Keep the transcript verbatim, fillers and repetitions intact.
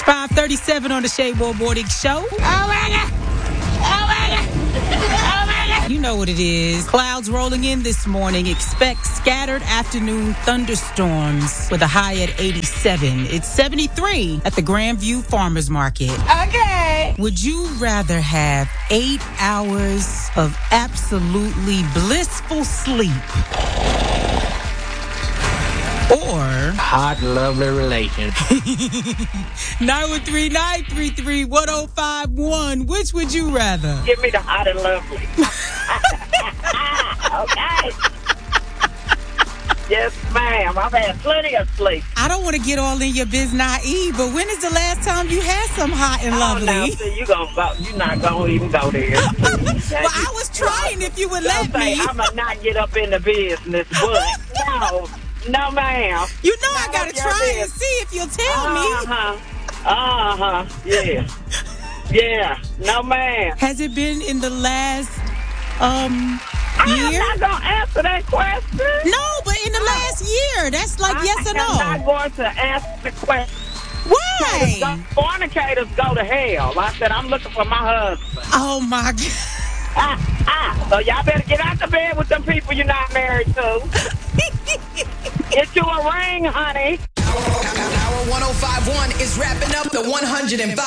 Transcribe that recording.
five thirty-seven on the Shade Room Morning Show. Oh, my God. Oh, my God. Oh, my God. You know what it is. Clouds rolling in this morning. Expect scattered afternoon thunderstorms with a high at eighty-seven. It's seventy-three at the Grandview Farmers Market. Okay. Would you rather have eight hours of absolutely blissful sleep or hot, lovely relation? nine one three, nine three three, one oh five one. Which would you rather? Give me the hot and lovely. Okay. Yes, ma'am. I've had plenty of sleep. I don't want to get all in your biz naive, but when is the last time you had some hot and lovely? Oh, now, see, you gonna go, you're not going to even go there. Well, I was trying if you would let say, me. I'm going to not get up in the business, but no, no, ma'am. You know Not I got to up your try and business. see if you'll tell me. Uh-huh. Uh-huh. Yeah. Yeah. No, ma'am. Has it been in the last um year? I'm not going to answer that question. No, but in the last year. That's like I, yes or I'm no. not going to answer the question. Why? Fornicators go to hell. I said, I'm looking for my husband. Oh, my God. Ah, ah. So y'all better get out the bed with them people you're not married to. Get you a ring, honey. Hour one oh five one is wrapping up the one hundred five